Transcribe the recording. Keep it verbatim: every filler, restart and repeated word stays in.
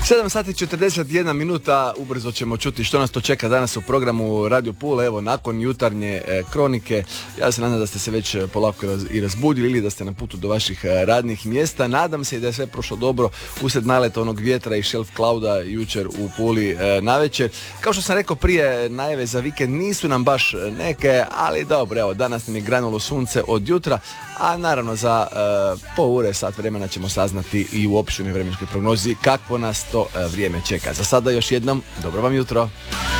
sedam sati četrdeset jedna minuta, ubrzo ćemo čuti što nas to čeka danas u programu Radio Pula. Evo, nakon jutarnje e, kronike, ja se nadam da ste se već polako raz, i razbudili ili da ste na putu do vaših e, radnih mjesta. Nadam se i da je sve prošlo dobro usred naleta onog vjetra i shelf clouda jučer u Puli e, navečer. Kao što sam rekao prije, najave za vikend nisu nam baš neke, ali dobro, evo, danas nam je granulo sunce od jutra, a naravno za e, pol ure, sat vremena ćemo saznati i u opštoj vremenskoj prognozi kako nas to e, vrijeme čeka. Za sada još jednom, dobro vam jutro.